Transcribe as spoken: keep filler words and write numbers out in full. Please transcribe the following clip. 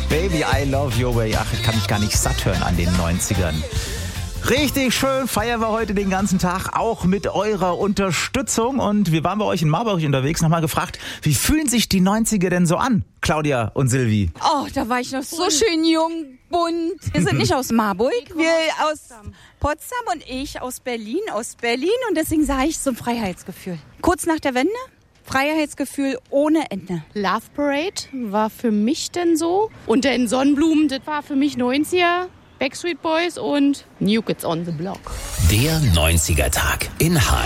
Baby, I love your way. Ach, ich kann mich gar nicht satt hören an den neunzigern. Richtig schön feiern wir heute den ganzen Tag, auch mit eurer Unterstützung. Und wir waren bei euch in Marburg unterwegs, nochmal gefragt, wie fühlen sich die neunziger denn so an, Claudia und Silvi? Oh, da war ich noch so schön jung, bunt. Wir sind nicht aus Marburg, wir aus Potsdam und ich aus Berlin, aus Berlin. Und deswegen sage ich so ein Freiheitsgefühl. Kurz nach der Wende, Freiheitsgefühl ohne Ende. Love Parade war für mich denn so. Und den Sonnenblumen, das war für mich neunziger. Backstreet Boys und New Kids on the Block. Der neunziger Tag in H